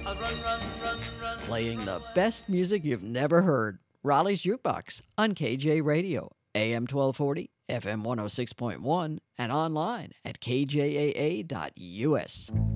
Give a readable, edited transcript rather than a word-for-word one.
Playing the best music you've never heard. Raleigh's Jukebox on KJ Radio, AM 1240, FM 106.1, and online at kjaa.us.